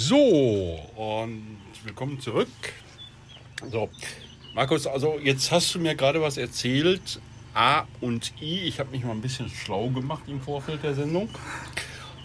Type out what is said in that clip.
So, und willkommen zurück. So, Markus, also jetzt hast du mir gerade was erzählt. A und I, ich habe mich mal ein bisschen schlau gemacht im Vorfeld der Sendung.